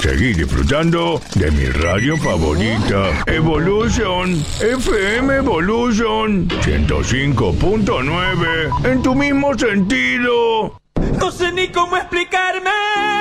seguí disfrutando de mi radio favorita, Evolution, FM Evolution 105.9, en tu mismo sentido. No sé ni cómo explicarme.